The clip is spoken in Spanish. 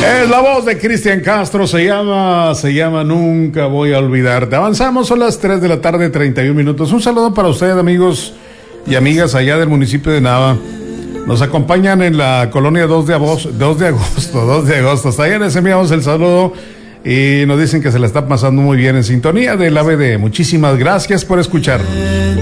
Es la voz de Cristian Castro, se llama Nunca Voy a Olvidarte. Avanzamos, son las 3 de la tarde, 31 minutos. Un saludo para ustedes, amigos y amigas allá del municipio de Nava. Nos acompañan en la colonia 2 de agosto. Hasta allá les enviamos el saludo y nos dicen que se la está pasando muy bien en sintonía del ABD. Muchísimas gracias por escuchar.